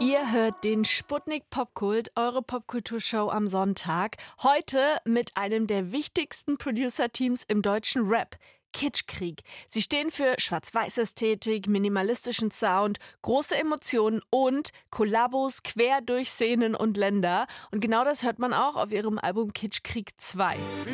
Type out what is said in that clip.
Ihr hört den Sputnik Popkult, eure Popkulturshow am Sonntag. Heute mit einem der wichtigsten Producer-Teams im deutschen Rap. Kitschkrieg. Sie stehen für Schwarz-Weiß-Ästhetik, minimalistischen Sound, große Emotionen und Kollabos quer durch Szenen und Länder. Und genau das hört man auch auf ihrem Album Kitschkrieg 2.